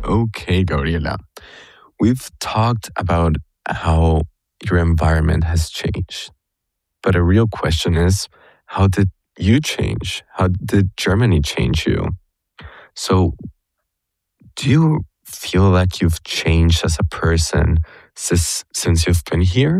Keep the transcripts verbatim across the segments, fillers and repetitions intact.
Okay, Gabriela. We've talked about how your environment has changed. But a real question is, how did you change? How did Germany change you? So, do you feel like you've changed as a person since, since you've been here?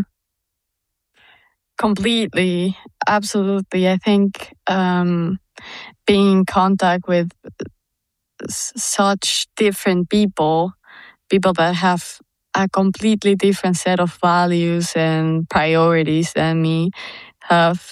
Completely. Absolutely. I think um, being in contact with s- such different people, people that have a completely different set of values and priorities than me, have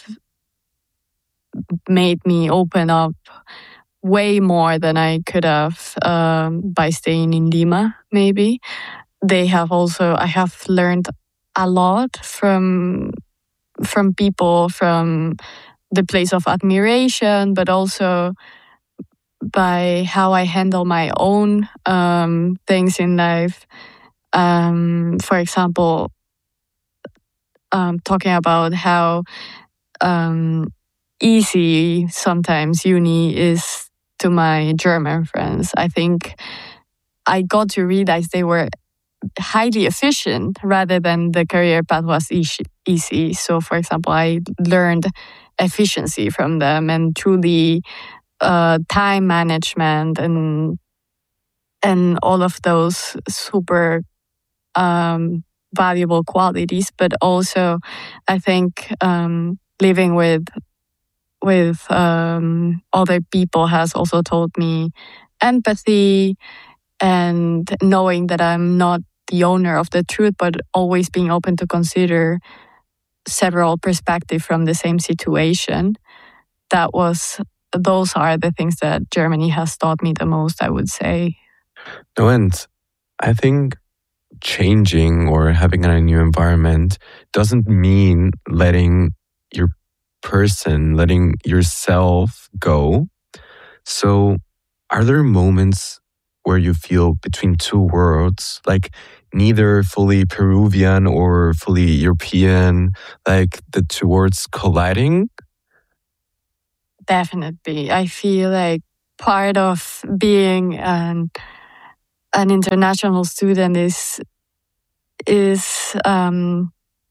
made me open up way more than I could have um, by staying in Lima, maybe. They have also, I have learned a lot from from people, from the place of admiration, but also by how I handle my own um, things in life. Um, for example, um, talking about how um, easy sometimes uni is to my German friends. I think I got to realize they were highly efficient rather than the career path was easy. So, for example, I learned efficiency from them and truly uh, time management and and all of those super um, valuable qualities. But also, I think um, living with with um, other people has also taught me empathy and knowing that I'm not the owner of the truth, but always being open to consider several perspectives from the same situation. That was, those are the things that Germany has taught me the most, I would say. No, and I think changing or having a new environment doesn't mean letting your person, letting yourself go. So, are there moments where you feel between two worlds, like neither fully Peruvian or fully European, like the two worlds colliding? Definitely. I feel like part of being an, an international student is is um,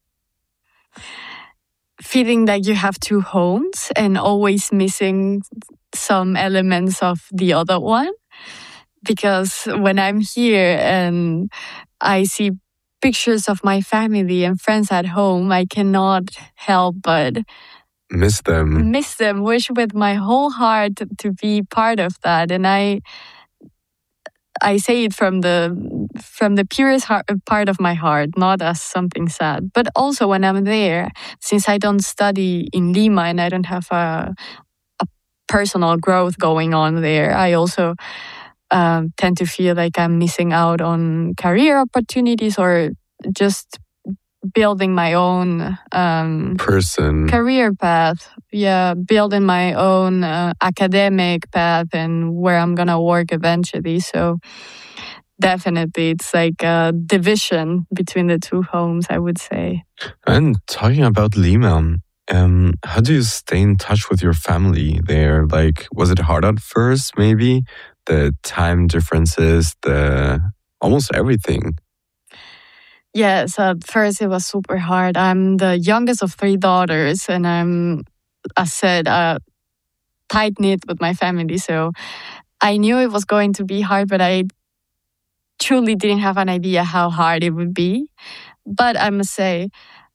feeling like you have two homes and always missing some elements of the other one. Because when I'm here and I see pictures of my family and friends at home, I cannot help but miss them. Miss them, wish with my whole heart to be part of that. And I I say it from the from the purest heart, part of my heart, not as something sad. But also when I'm there, since I don't study in Lima and I don't have a, a personal growth going on there, I also um, tend to feel like I'm missing out on career opportunities or just building my own um, person career path. Yeah, building my own uh, academic path and where I'm gonna work eventually. So definitely, it's like a division between the two homes, I would say. And talking about Lima, um, how do you stay in touch with your family there? Like, was it hard at first, maybe? The time differences, the almost everything. Yes, at first it was super hard. I'm the youngest of three daughters, and I'm, as said, uh, tight knit with my family. So I knew it was going to be hard, but I truly didn't have an idea how hard it would be. But I must say,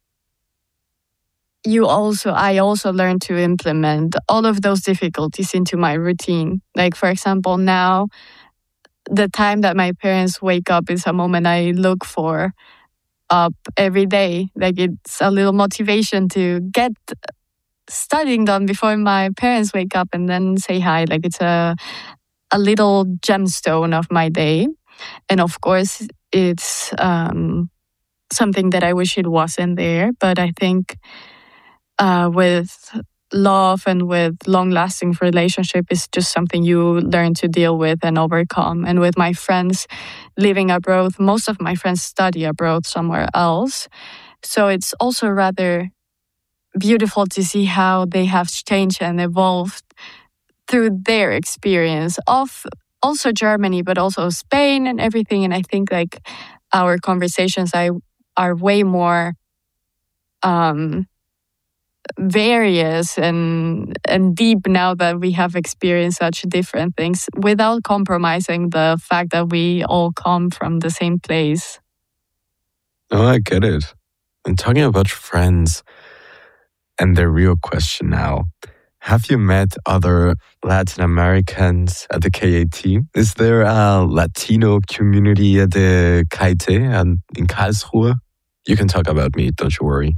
you also, I also learned to implement all of those difficulties into my routine. Like, for example, now the time that my parents wake up is a moment I look for up every day. Like, it's a little motivation to get studying done before my parents wake up and then say hi. Like, it's a a little gemstone of my day. And of course, it's um, something that I wish it wasn't there. But I think uh, with love and with long-lasting relationship is just something you learn to deal with and overcome. And with my friends living abroad, most of my friends study abroad somewhere else. So it's also rather beautiful to see how they have changed and evolved through their experience of also Germany, but also Spain and everything. And I think like our conversations I, are way more um, various and and deep now that we have experienced such different things without compromising the fact that we all come from the same place. Oh, I get it. And talking about friends and the real question now, have you met other Latin Americans at the K A T? Is there a Latino community at the K I T and in Karlsruhe? You can talk about me, don't you worry.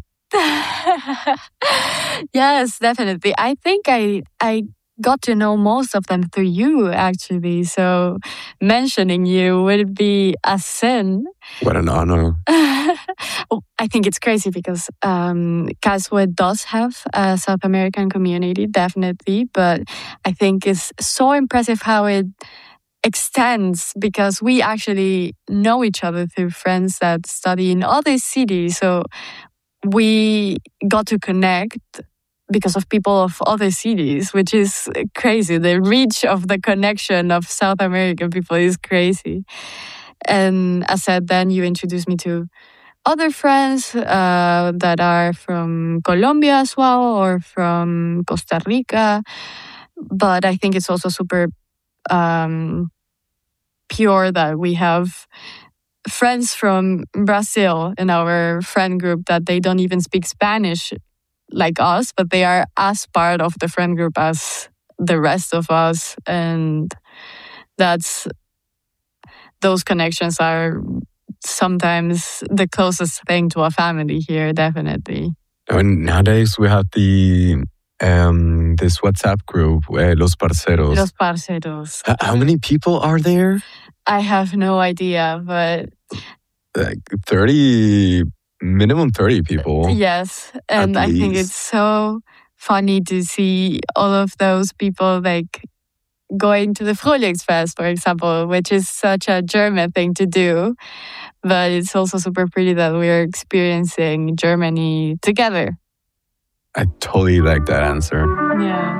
Yes, definitely. I think I I got to know most of them through you, actually. So mentioning you would be a sin. What an honor. I think it's crazy because um, Karlsruhe does have a South American community, definitely. But I think it's so impressive how it extends because we actually know each other through friends that study in other cities. So we got to connect because of people of other cities, which is crazy. The reach of the connection of South American people is crazy. And as said, then you introduced me to other friends uh, that are from Colombia as well or from Costa Rica. But I think it's also super um, pure that we have friends from Brazil in our friend group that they don't even speak Spanish like us, but they are as part of the friend group as the rest of us. And that's those connections are sometimes the closest thing to a family here, definitely. And nowadays we have the um, this WhatsApp group, uh, Los Parceros. Los Parceros. H- how many people are there? I have no idea, but like thirty, minimum thirty people. Yes, and I think it's so funny to see all of those people like going to the Frühlingsfest, for example, which is such a German thing to do. But it's also super pretty that we're experiencing Germany together. I totally like that answer. Yeah.